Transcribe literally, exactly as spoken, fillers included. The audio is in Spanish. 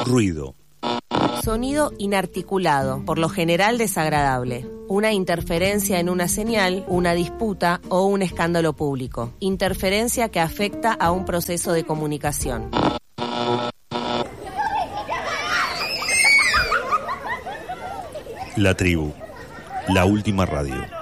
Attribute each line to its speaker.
Speaker 1: Ruido.
Speaker 2: Sonido inarticulado, por lo general desagradable. Una interferencia en una señal, una disputa o un escándalo público. Interferencia que afecta a un proceso de comunicación.
Speaker 1: La tribu, la última radio.